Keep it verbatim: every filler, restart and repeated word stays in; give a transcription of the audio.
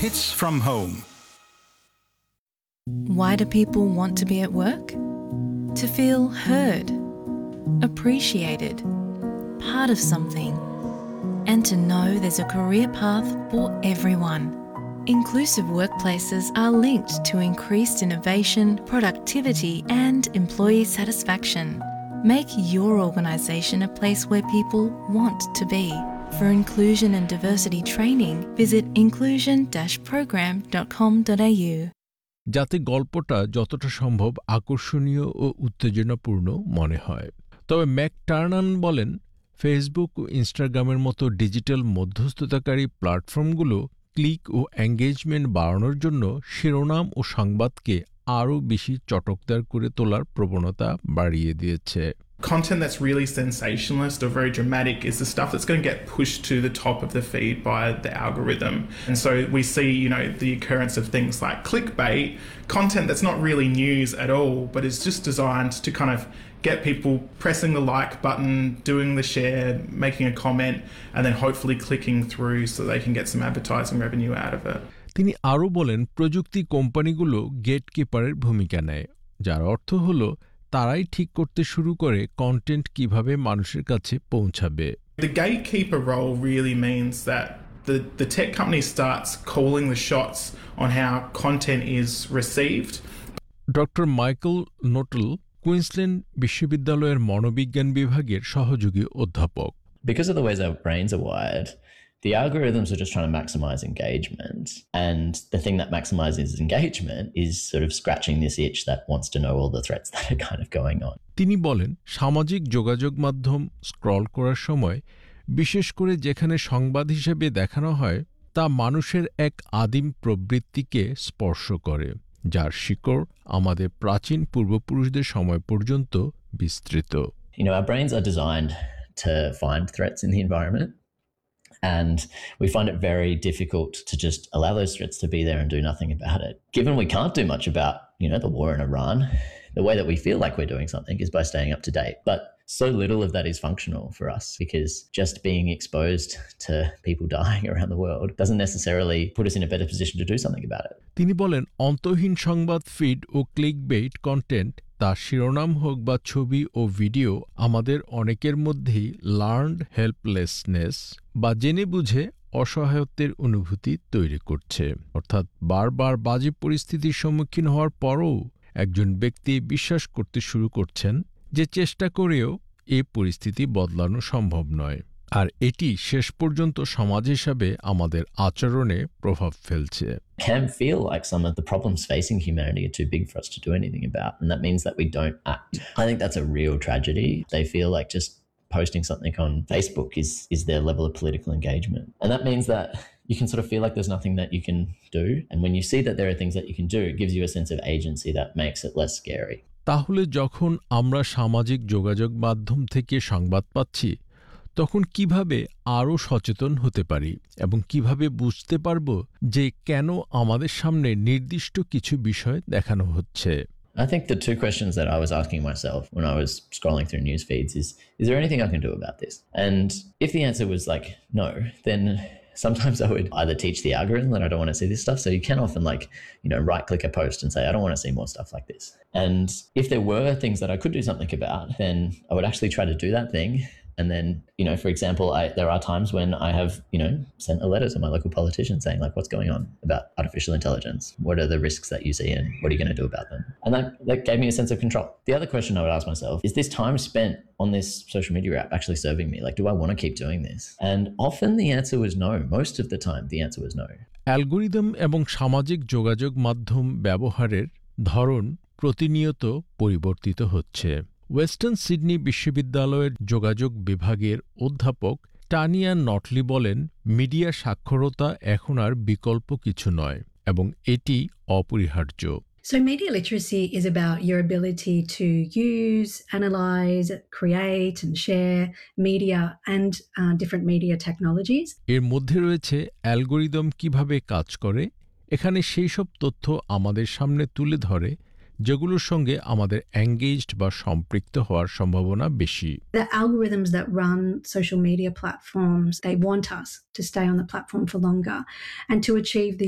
Hits from Home. Why do people want to be at work? To feel heard, appreciated, part of something, and to know there's a career path for everyone. Inclusive workplaces are linked to increased innovation, productivity, and employee satisfaction. Make your organisation a place where people want to be. For inclusion and diversity training, visit inclusion dash program dot com dot a u. যাতে গল্পটা যতটা সম্ভব আকর্ষণীয় ও উত্তেজনাপূর্ণ মনে হয়। তবে ম্যাকটার্নান বলেন, ফেসবুক ও ইনস্টাগ্রামের মতো ডিজিটাল মধ্যস্থতাকারী প্ল্যাটফর্মগুলো ক্লিক ও এঙ্গেজমেন্ট বাড়ানোর জন্য শিরোনাম ও সংবাদকে আরও বেশি চটকদার করে তোলার প্রবণতা বাড়িয়ে দিয়েছে। Content that's really sensationalist or very dramatic is the stuff that's going to get pushed to the top of the feed by the algorithm. And so we see, you know, the occurrence of things like clickbait, content that's not really news at all, but is just designed to kind of get people pressing the like button, doing the share, making a comment, and then hopefully clicking through so they can get some advertising revenue out of it. তিনি আরও বলেন, প্রযুক্তি কোম্পানিগুলো গেটকিপারের ভূমিকা নেয়, যার অর্থ হলো তারাই ঠিক করতে শুরু করে কন্টেন্ট কিভাবে মানুষের কাছে পৌঁছাবে। The gatekeeper role really means that the, the tech company starts calling the shots on how content is received. Doctor Michael নোটল Queensland বিশ্ববিদ্যালয়ের মনোবিজ্ঞান বিভাগের সহযোগী অধ্যাপক। Because of the ways our brains are wired, the algorithms are just trying to maximize engagement. And the thing that maximizes engagement is sort of scratching this itch that wants to know all the threats that are kind of going on. তিনি বলেন, সামাজিক যোগাযোগ মাধ্যম scroll করার সময়, বিশেষ করে যেখানে সংবাদ হিসেবে দেখানো হয়, তা মানুষের এক আদিম প্রবৃত্তিকে স্পর্শ করে, যার শিকড় আমাদের প্রাচীন পূর্বপুরুষদের সময় পর্যন্ত বিস্তৃত। You know, our brains are designed to find threats in the environment. And we find it very difficult to just allow those threats to be there and do nothing about it. Given we can't do much about, you know, the war in Iran, the way that we feel like we're doing something is by staying up to date. But so little of that is functional for us because just being exposed to people dying around the world doesn't necessarily put us in a better position to do something about it. তিনি বলেন, অন্তহীন সংবাদ feed ও clickbait content, তার শিরোনাম হোক বা ছবি ও video, আমাদের অনেকের মধ্যেই লার্নড হেল্পলেসনেস বা জেনে বুঝে অসহায়ত্বের অনুভূতি তৈরি করছে। অর্থাৎ বারবার বাজে পরিস্থিতির সম্মুখীন হওয়ার পরও একজন ব্যক্তি বিশ্বাস করতে শুরু করছেন যে চেষ্টা করেও এ পরিস্থিতি বদলানো সম্ভব নয়, আর এটি শেষ পর্যন্ত সমাজ হিসাবে আমাদের আচরণে প্রভাব ফেলছে। Can feel like some of the problems facing humanity are too big for us to do anything about, and that means that we don't act. I think that's a real tragedy. They feel like just posting something on Facebook is is their level of political engagement, and that means that you can sort of feel like there's nothing that you can do, and when you see that there are things that you can do, it gives you a sense of agency that makes it less scary. তাহলে যখন আমরা সামাজিক যোগাযোগ মাধ্যম থেকে সংবাদ পাচ্ছি, তখন কিভাবে আরও সচেতন হতে পারি এবং কিভাবে বুঝতে পারব যে কেন আমাদের সামনে নির্দিষ্ট কিছু বিষয় দেখানো হচ্ছে? I think the two questions that I was asking myself when I was scrolling through news feeds is, is there anything I can do about this? And if the answer was like, no, then sometimes I would either teach the algorithm that I don't want to see this stuff. So you can often like, you know, right click a post and say, I don't want to see more stuff like this. And if there were things that I could do something about, then I would actually try to do that thing. And then, you know, for example, I, there are times when I have, you know, sent a letter to my local politician saying like, what's going on about artificial intelligence? What are the risks that you see and what are you going to do about them? And that, that gave me a sense of control. The other question I would ask myself, is this time spent on this social media app actually serving me? Like, do I want to keep doing this? And often the answer was no. Most of the time, the answer was no. Algorithm এবং সামাজিক যোগাযোগ মাধ্যম ব্যবহারের ধরন প্রতিনিয়ত পরিবর্তিত হচ্ছে। Western Sydney বিশ্ববিদ্যালয়ের যোগাযোগ বিভাগের অধ্যাপক টানিয়া নটলি বলেন, মিডিয়া সাক্ষরতা এখন আর বিকল্প কিছু নয় এবং এটি অপরিহার্য। So media literacy is about your ability to use, analyze, create and share media and uh, different media technologies. এর মধ্যে রয়েছে অ্যালগরিদম কিভাবে কাজ করে। এখানে সেই সব তথ্য আমাদের সামনে তুলে ধরে যেগুলোর সঙ্গে আমাদের এঙ্গেজড বা সম্পৃক্ত হওয়ার সম্ভাবনা বেশি। The algorithms that run social media platforms, they want us to stay on the platform for longer and to achieve the